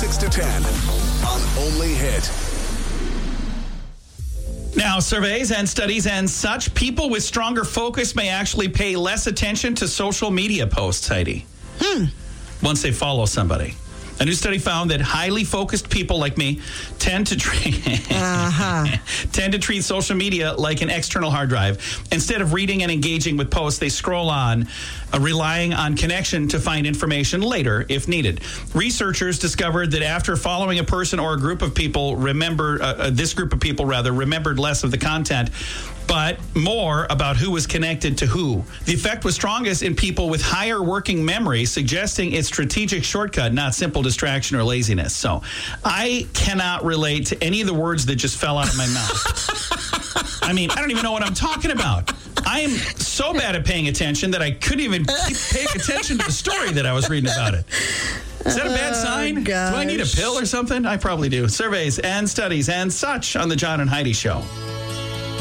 6 to 10 on Only Hit. Now, surveys and studies and such, people with stronger focus may actually pay less attention to social media posts, Heidi. Once they follow somebody. A new study found that highly focused people like me tend to treat social media like an external hard drive. Instead of reading and engaging with posts, they scroll on, relying on connection to find information later if needed. Researchers discovered that after following a person or a group of people, remembered less of the content, but more about who was connected to who. The effect was strongest in people with higher working memory, suggesting it's strategic shortcut, not simple distraction or laziness. So I cannot relate to any of the words that just fell out of my mouth. I mean, I don't even know what I'm talking about. I am so bad at paying attention that I couldn't even keep paying attention to the story that I was reading about it. Is that a bad sign? Gosh. Do I need a pill or something? I probably do. Surveys and studies and such on the John and Heidi Show.